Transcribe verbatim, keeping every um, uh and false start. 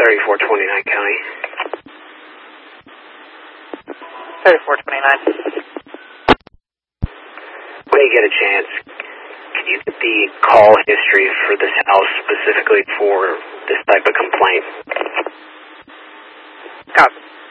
thirty-four twenty-nine County. thirty-four twenty-nine. When you get a chance, can you get the call history for this house specifically for this type of complaint? Copy.